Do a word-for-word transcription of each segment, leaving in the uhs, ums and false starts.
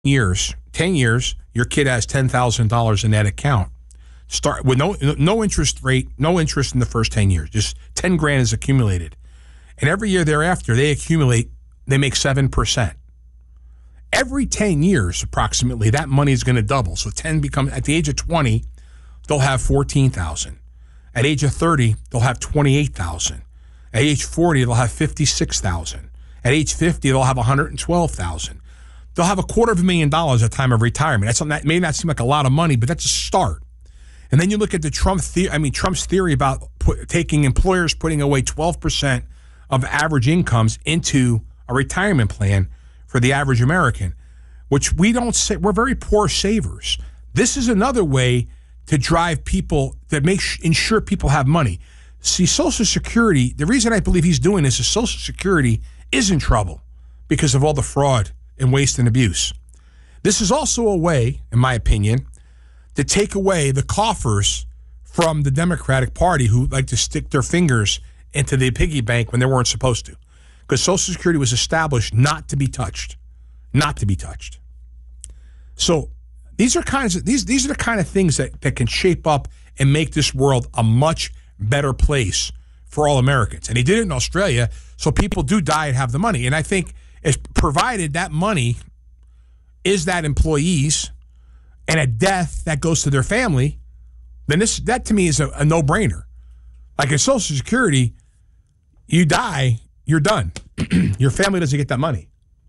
years, ten years, your kid has ten thousand dollars in that account. Start with no no interest rate, no interest in the first ten years. Just ten grand is accumulated. And every year thereafter, they accumulate, they make seven percent. Every ten years, approximately, that money is going to double. So ten becomes, at the age of twenty, they'll have fourteen thousand. At age of thirty, they'll have twenty-eight thousand. At age forty, they'll have fifty-six thousand. At age fifty, they'll have one hundred twelve thousand. They'll have a quarter of a million dollars at the time of retirement. That's something that may not seem like a lot of money, but that's a start. And then you look at the Trump the- I mean Trump's theory about put, taking employers putting away twelve percent of average incomes into a retirement plan for the average American, which we don't say, we're very poor savers. This is another way to drive people, that make ensure people have money. See, Social Security, the reason I believe he's doing this is Social Security is in trouble because of all the fraud and waste and abuse. This is also a way, in my opinion, to take away the coffers from the Democratic Party, who like to stick their fingers into the piggy bank when they weren't supposed to. Because Social Security was established not to be touched. Not to be touched. So these are kinds of these these are the kind of things that, that can shape up and make this world a much better place for all Americans. And he did it in Australia, so people do die and have the money. And I think, as provided that money is that employees and a death that goes to their family, then this that to me is a, a no-brainer. Like in Social Security, you die, you're done. Your family doesn't get that money.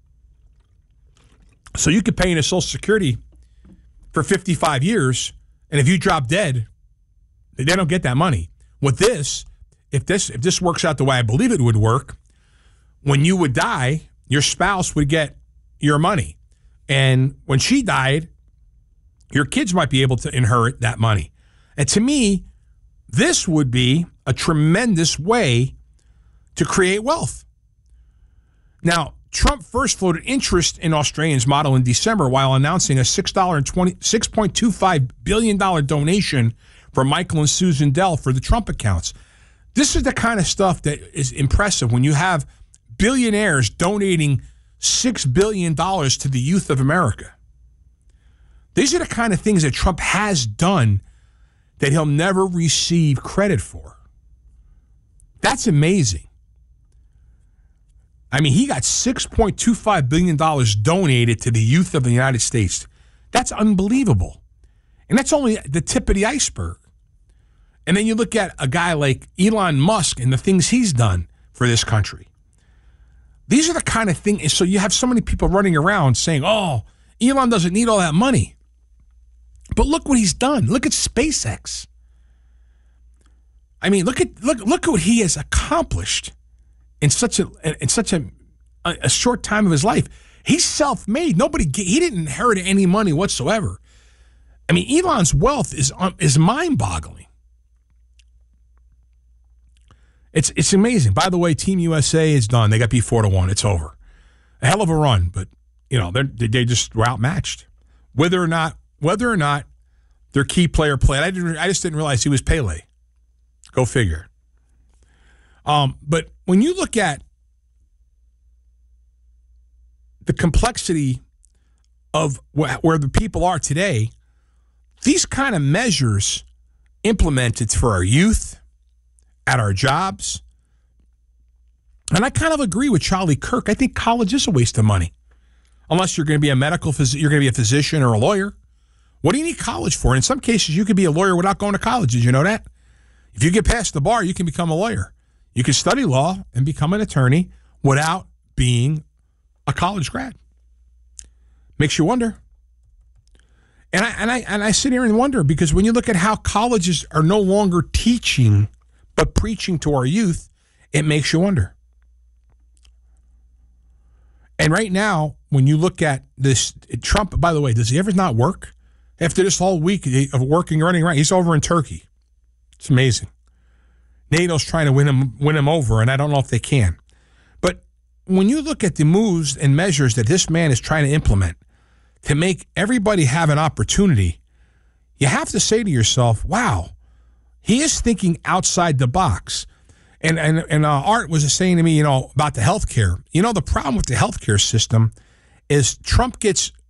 So you could pay into Social Security for fifty-five years, and if you drop dead, they don't get that money. With this, if this if this works out the way I believe it would work, when you would die, your spouse would get your money. And when she died, your kids might be able to inherit that money. And to me, this would be a tremendous way to create wealth. Now, Trump first floated interest in Australians' model in December while announcing a six point two five billion dollars donation for Michael and Susan Dell for the Trump accounts. This is the kind of stuff that is impressive when you have billionaires donating six billion dollars to the youth of America. These are the kind of things that Trump has done that he'll never receive credit for. That's amazing. I mean, he got six point two five billion dollars donated to the youth of the United States. That's unbelievable. And that's only the tip of the iceberg. And then you look at a guy like Elon Musk and the things he's done for this country. These are the kind of things. So you have so many people running around saying, oh, Elon doesn't need all that money. But look what he's done. Look at SpaceX. I mean, look at look look at what he has accomplished in such a in such a a short time of his life. He's self-made. Nobody he didn't inherit any money whatsoever. I mean, Elon's wealth is is mind-boggling. It's it's amazing. By the way, Team U S A is done. They got beat four to one. It's over. A hell of a run, but you know they they just were outmatched. Whether or not whether or not their key player played, I didn't. I just didn't realize he was Pele. Go figure. Um, but when you look at the complexity of wh- where the people are today, these kind of measures implemented for our youth, at our jobs, and I kind of agree with Charlie Kirk. I think college is a waste of money, unless you're going to be a medical phys- you're going to be a physician or a lawyer. What do you need college for? In some cases, you could be a lawyer without going to college. Did you know that? If you get past the bar, you can become a lawyer. You can study law and become an attorney without being a college grad. Makes you wonder. And I and I and I sit here and wonder, because when you look at how colleges are no longer teaching but preaching to our youth, it makes you wonder. And right now, when you look at this, Trump, by the way, does he ever not work? After this whole week of working, running around, he's over in Turkey. It's amazing. NATO's trying to win him win him over, and I don't know if they can. But when you look at the moves and measures that this man is trying to implement to make everybody have an opportunity, you have to say to yourself, wow, he is thinking outside the box. And and, and uh, Art was saying to me, you know, about the health care. You know, the problem with the health care system is Trump gets